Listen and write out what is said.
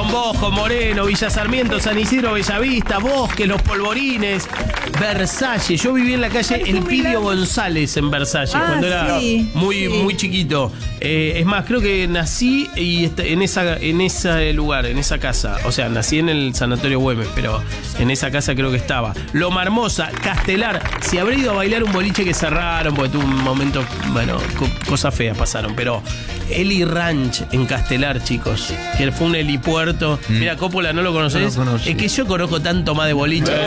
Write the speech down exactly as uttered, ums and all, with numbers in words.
Don Bosco, Moreno, Villa Sarmiento, San Isidro, Bellavista, Bosque, Los Polvorines, Versalles. Yo viví en la calle Elpidio González en Versalles Ah, cuando era sí, muy, sí. muy chiquito. Eh, es más, creo que nací y est- en esa, en ese lugar, en esa casa. O sea, nací en el Sanatorio Güemes, pero en esa casa creo que estaba. Loma Hermosa, Castelar. Si habré ido a bailar un boliche que cerraron, porque tuve un momento, bueno, co- cosas feas pasaron, pero Eli Ranch en Castelar, chicos, que fue un helipuerto. Mm. Mira, Coppola, ¿no lo conocés? No lo conocí. Es que yo conozco tanto más de boliche.